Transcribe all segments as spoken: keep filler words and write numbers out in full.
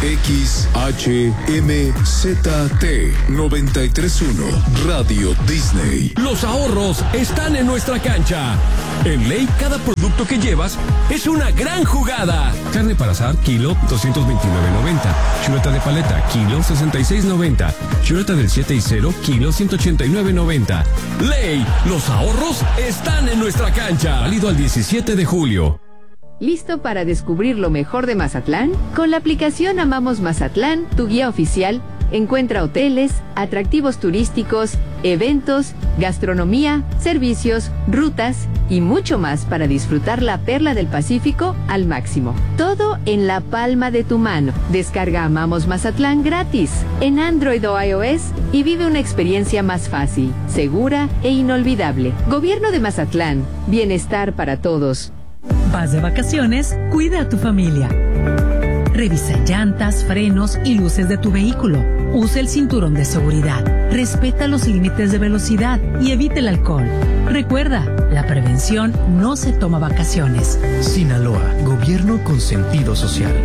X H M Z T noventa y tres punto uno Radio Disney. Los ahorros están en nuestra cancha. En Ley, cada producto que llevas es una gran jugada. Carne para asar, kilo, doscientos veintinueve noventa. Chuleta de paleta, kilo, sesenta y seis noventa. Chuleta del siete y cero, kilo, ciento ochenta y nueve noventa. Ley, los ahorros están en nuestra cancha. Válido al diecisiete de julio. ¿Listo para descubrir lo mejor de Mazatlán? Con la aplicación Amamos Mazatlán, tu guía oficial, encuentra hoteles, atractivos turísticos, eventos, gastronomía, servicios, rutas y mucho más para disfrutar la perla del Pacífico al máximo. Todo en la palma de tu mano. Descarga Amamos Mazatlán gratis en Android o iOS y vive una experiencia más fácil, segura e inolvidable. Gobierno de Mazatlán. Bienestar para todos. Vas de vacaciones, cuida a tu familia. Revisa llantas, frenos y luces de tu vehículo. Usa el cinturón de seguridad. Respeta los límites de velocidad y evite el alcohol. Recuerda, la prevención no se toma vacaciones. Sinaloa, gobierno con sentido social.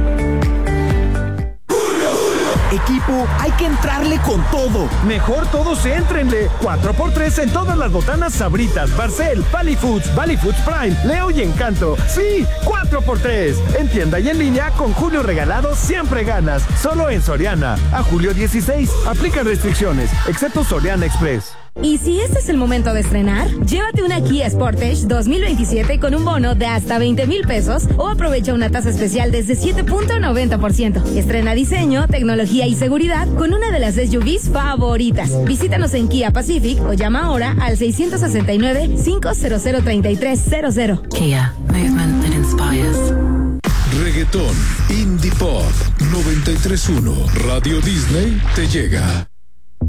Equipo, hay que entrarle con todo. Mejor todos éntrenle. cuatro por tres en todas las botanas Sabritas, Barcel, Pali Foods, Valley Foods Prime, Leo y Encanto. Sí, cuatro por tres. En tienda y en línea, con Julio Regalado siempre ganas. Solo en Soriana. A julio dieciséis. Aplican restricciones, excepto Soriana Express. Y si este es el momento de estrenar, llévate una Kia Sportage dos mil veintisiete con un bono de hasta veinte mil pesos o aprovecha una tasa especial desde siete punto noventa por ciento. Estrena diseño, tecnología y seguridad con una de las S U Vs favoritas. Visítanos en Kia Pacific o llama ahora al seiscientos sesenta y nueve, quinientos, treinta y tres cero cero. Kia, movement that inspires. Reggaetón, Indie Pop, noventa y tres punto uno Radio Disney te llega.